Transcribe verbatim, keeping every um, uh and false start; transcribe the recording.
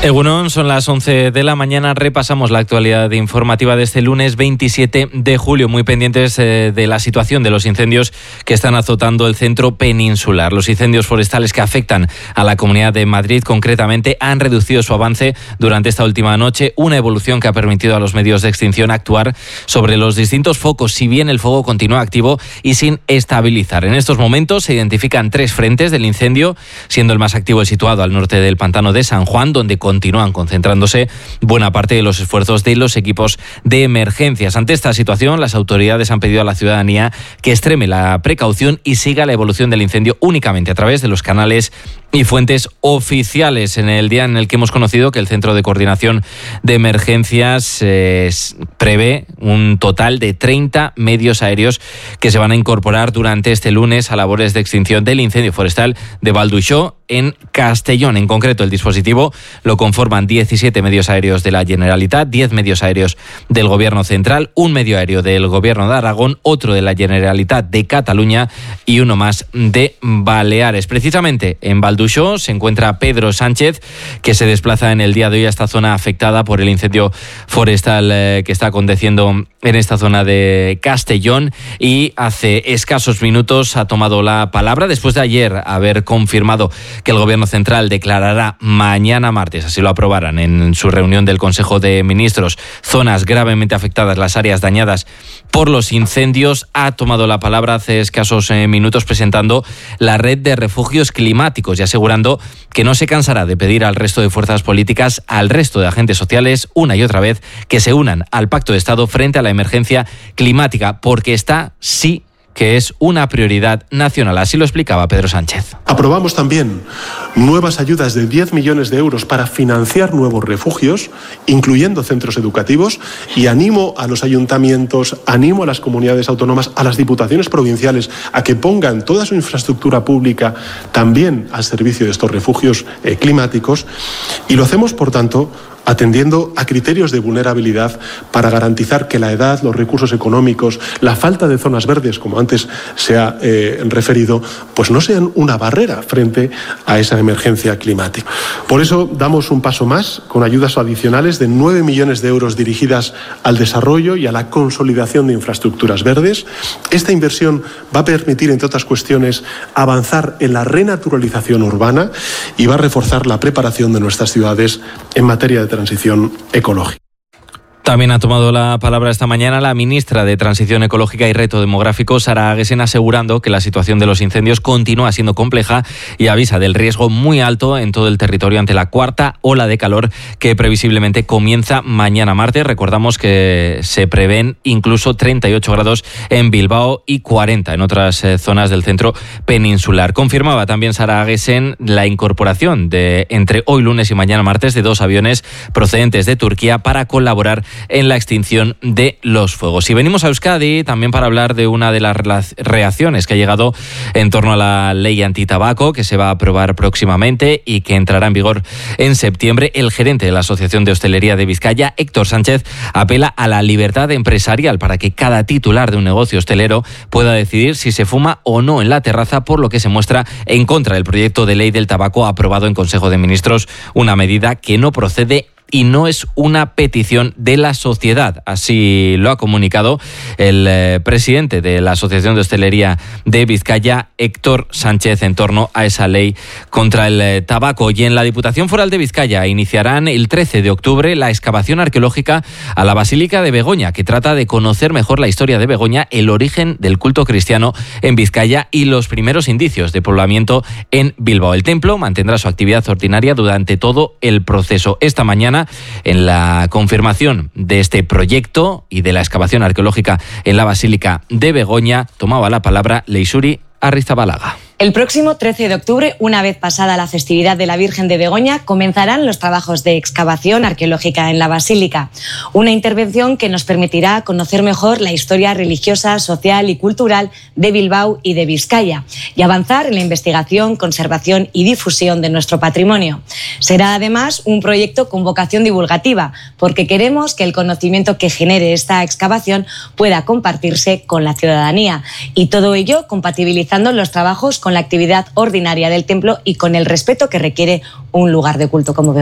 Egunon, son las once de la mañana, repasamos la actualidad informativa de este lunes veintisiete de julio, muy pendientes eh, de la situación de los incendios que están azotando el centro peninsular. Los incendios forestales que afectan a la Comunidad de Madrid concretamente han reducido su avance durante esta última noche, una evolución que ha permitido a los medios de extinción actuar sobre los distintos focos, si bien el fuego continúa activo y sin estabilizar. En estos momentos se identifican tres frentes del incendio, siendo el más activo el situado al norte del pantano de San Juan, donde continúan concentrándose buena parte de los esfuerzos de los equipos de emergencias. Ante esta situación, las autoridades han pedido a la ciudadanía que extreme la precaución y siga la evolución del incendio únicamente a través de los canales y fuentes oficiales. En el día en el que hemos conocido que el Centro de Coordinación de Emergencias eh, prevé un total de treinta medios aéreos que se van a incorporar durante este lunes a labores de extinción del incendio forestal de Valduixó en Castellón. En concreto, el dispositivo lo conforman diecisiete medios aéreos de la Generalitat, diez medios aéreos del Gobierno Central, un medio aéreo del Gobierno de Aragón, otro de la Generalitat de Cataluña y uno más de Baleares. Precisamente en Valduixó se encuentra Pedro Sánchez, que se desplaza en el día de hoy a esta zona afectada por el incendio forestal eh, que está aconteciendo en esta zona de Castellón, y hace escasos minutos ha tomado la palabra después de ayer haber confirmado que el Gobierno Central declarará mañana martes, así lo aprobarán en su reunión del Consejo de Ministros, zonas gravemente afectadas, las áreas dañadas por los incendios. Ha tomado la palabra hace escasos eh, minutos presentando la red de refugios climáticos y asegurando que no se cansará de pedir al resto de fuerzas políticas, al resto de agentes sociales, una y otra vez, que se unan al Pacto de Estado frente a la emergencia climática, porque está sí que es una prioridad nacional. Así lo explicaba Pedro Sánchez. Aprobamos también nuevas ayudas de diez millones de euros para financiar nuevos refugios, incluyendo centros educativos, y animo a los ayuntamientos, animo a las comunidades autónomas, a las diputaciones provinciales, a que pongan toda su infraestructura pública también al servicio de estos refugios eh, climáticos, y lo hacemos, por tanto, atendiendo a criterios de vulnerabilidad para garantizar que la edad, los recursos económicos, la falta de zonas verdes, como antes se ha eh, referido, pues no sean una barrera frente a esa emergencia climática. Por eso damos un paso más con ayudas adicionales de nueve millones de euros dirigidas al desarrollo y a la consolidación de infraestructuras verdes. Esta inversión va a permitir, entre otras cuestiones, avanzar en la renaturalización urbana y va a reforzar la preparación de nuestras ciudades en materia de transición ecológica. También ha tomado la palabra esta mañana la ministra de Transición Ecológica y Reto Demográfico, Sara Agesen, asegurando que la situación de los incendios continúa siendo compleja y avisa del riesgo muy alto en todo el territorio ante la cuarta ola de calor que previsiblemente comienza mañana martes. Recordamos que se prevén incluso treinta y ocho grados en Bilbao y cuarenta en otras eh, zonas del centro peninsular. Confirmaba también Sara Agesen la incorporación de entre hoy lunes y mañana martes de dos aviones procedentes de Turquía para colaborar en la extinción de los fuegos. Y venimos a Euskadi también para hablar de una de las reacciones que ha llegado en torno a la ley antitabaco, que se va a aprobar próximamente y que entrará en vigor en septiembre. El gerente de la Asociación de Hostelería de Vizcaya, Héctor Sánchez, apela a la libertad empresarial para que cada titular de un negocio hostelero pueda decidir si se fuma o no en la terraza, por lo que se muestra en contra del proyecto de ley del tabaco aprobado en Consejo de Ministros, una medida que no procede y no es una petición de la sociedad. Así lo ha comunicado el eh, presidente de la Asociación de Hostelería de Vizcaya, Héctor Sánchez, en torno a esa ley contra el eh, tabaco. Y en la Diputación Foral de Vizcaya iniciarán el trece de octubre la excavación arqueológica a la Basílica de Begoña, que trata de conocer mejor la historia de Begoña, el origen del culto cristiano en Vizcaya y los primeros indicios de poblamiento en Bilbao. El templo mantendrá su actividad ordinaria durante todo el proceso. Esta mañana, en la confirmación de este proyecto y de la excavación arqueológica en la Basílica de Begoña, tomaba la palabra Leixuri Arrizabalaga. El próximo trece de octubre, una vez pasada la festividad de la Virgen de Begoña, comenzarán los trabajos de excavación arqueológica en la Basílica. Una intervención que nos permitirá conocer mejor la historia religiosa, social y cultural de Bilbao y de Vizcaya y avanzar en la investigación, conservación y difusión de nuestro patrimonio. Será además un proyecto con vocación divulgativa, porque queremos que el conocimiento que genere esta excavación pueda compartirse con la ciudadanía, y todo ello compatibilizando los trabajos con la actividad ordinaria del templo y con el respeto que requiere un lugar de culto como Begoña.